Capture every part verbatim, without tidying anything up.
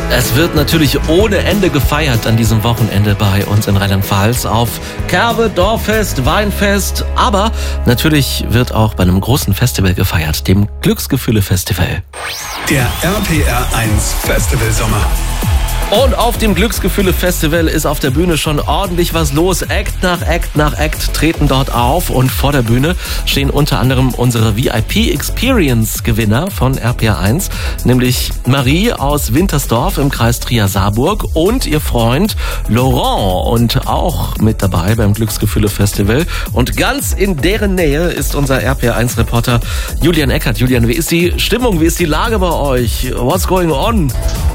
Es wird natürlich ohne Ende gefeiert an diesem Wochenende bei uns in Rheinland-Pfalz auf Kerbe, Dorffest, Weinfest. Aber natürlich wird auch bei einem großen Festival gefeiert, dem Glücksgefühle-Festival. Der R P R eins Festival Sommer. Und auf dem Glücksgefühle-Festival ist auf der Bühne schon ordentlich was los. Act nach Act nach Act treten dort auf und vor der Bühne stehen unter anderem unsere V I P-Experience-Gewinner von R P R eins, nämlich Marie aus Wintersdorf im Kreis Trier-Saarburg und ihr Freund Laurent und auch mit dabei beim Glücksgefühle-Festival. Und ganz in deren Nähe ist unser R P R eins-Reporter Julian Eckert. Julian, wie ist die Stimmung, wie ist die Lage bei euch? What's going on?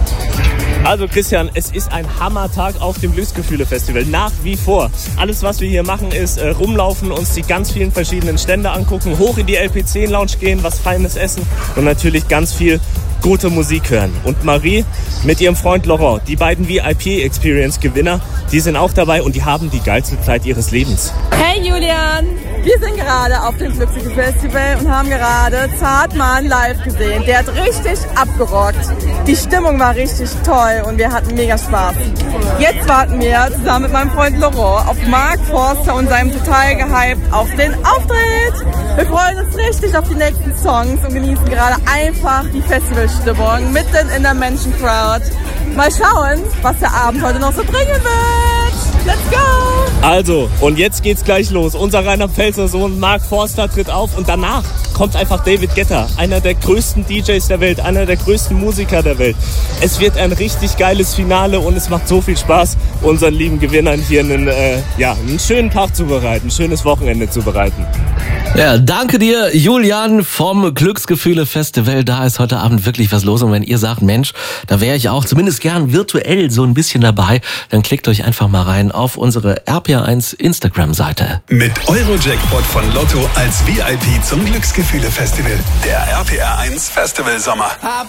Also Christian, es ist ein Hammertag auf dem Glücksgefühle-Festival, nach wie vor. Alles, was wir hier machen, ist äh, rumlaufen, uns die ganz vielen verschiedenen Stände angucken, hoch in die L P zehn Lounge gehen, was Feines essen und natürlich ganz viel gute Musik hören. Und Marie mit ihrem Freund Laurent, die beiden V I P-Experience-Gewinner, die sind auch dabei und die haben die geilste Zeit ihres Lebens. Hey Julian, wir sind gerade auf dem Glücksgefühle-Festival und haben gerade Zartmann live gesehen. Der hat richtig abgerockt. Die Stimmung war richtig toll und wir hatten mega Spaß. Jetzt warten wir zusammen mit meinem Freund Laurent auf Mark Forster und seinem total gehypt auf den Auftritt. Wir freuen uns richtig auf die nächsten Songs und genießen gerade einfach die Festivalstimmung mitten in der Menschencrowd. Mal schauen, was der Abend heute noch so bringen wird. Let's go! Also, und jetzt geht's gleich los. Unser Rheinland-Pfälzer Sohn Mark Forster tritt auf und danach kommt einfach David Guetta, einer der größten D Js der Welt, einer der größten Musiker der Welt. Es wird ein richtig geiles Finale und es macht so viel Spaß, unseren lieben Gewinnern hier einen, äh, ja, einen schönen Tag zu bereiten, ein schönes Wochenende zu bereiten. Ja, danke dir, Julian vom Glücksgefühle-Festival. Da ist heute Abend wirklich was los. Und wenn ihr sagt, Mensch, da wäre ich auch zumindest gern virtuell so ein bisschen dabei, dann klickt euch einfach mal rein auf unsere R P R eins Instagram-Seite. Mit Euro-Jackpot von Lotto als V I P zum Glücksgefühle-Festival. Der R P R eins Festival Sommer.